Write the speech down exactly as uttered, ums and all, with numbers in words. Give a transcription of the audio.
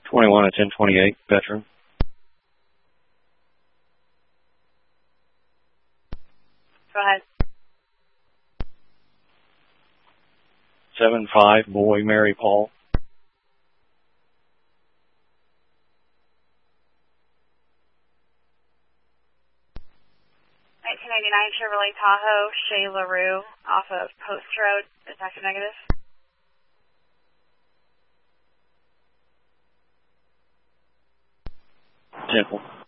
twenty-one at ten twenty-eight, veteran. Go ahead. seven five, boy, Mary Paul. nineteen ninety-nine Chevrolet Tahoe, Shea LaRue, off of Post Road, detective negative. Temple.